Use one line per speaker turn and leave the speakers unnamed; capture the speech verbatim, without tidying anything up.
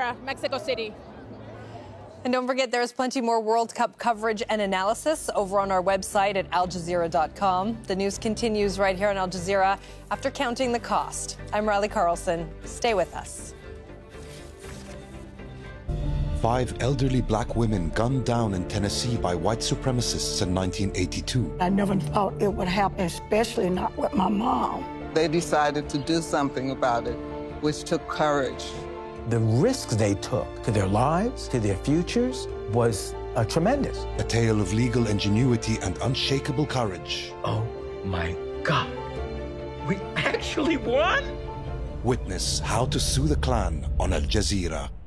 Jazeera, Mexico City.
And don't forget, there's plenty more World Cup coverage and analysis over on our website at al jazeera dot com. The news continues right here on Al Jazeera after counting the cost. I'm Riley Carlson. Stay with us.
Five elderly black women gunned down in Tennessee by white supremacists in nineteen eighty-two.
I never thought it would happen, especially not with my mom.
They decided to do something about it, which took courage.
The risks they took to their lives, to their futures, was uh, tremendous.
A tale of legal ingenuity and unshakable courage.
Oh my God, we actually won?
Witness How to Sue the Klan on Al Jazeera.